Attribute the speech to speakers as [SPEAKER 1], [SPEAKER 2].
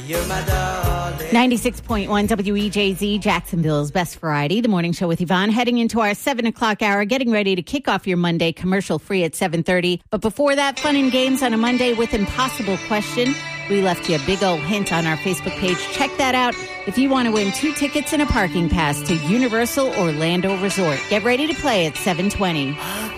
[SPEAKER 1] You're my darling.
[SPEAKER 2] 96.1 WEJZ, Jacksonville's Best Variety, the morning show with Yvonne, heading into our 7 o'clock hour, getting ready to kick off your Monday, commercial free at 7:30. But before that, fun and games on a Monday with Impossible Question. We left you a big old hint on our Facebook page. Check that out if you want to win 2 tickets and a parking pass to Universal Orlando Resort. Get ready to play at 7:20.